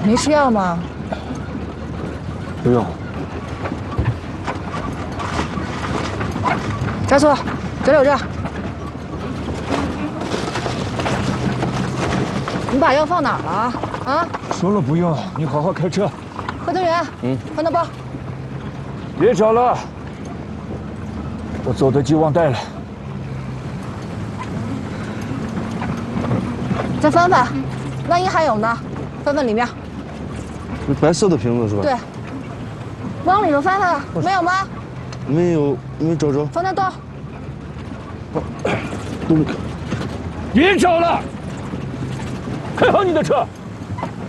没吃药吗？ 不用。 加速，996。你把药放哪儿了？啊？ 说了不用，你好好开车。 核桃园，放到包。 别找了，我走的急忘带了。 再翻翻，万一还有呢？翻翻里面。 那白色的瓶子是吧？ 对。往里头翻翻，没有吗？ 没有，没找着。 放那兜。 兜里。 别找了，开好你的车。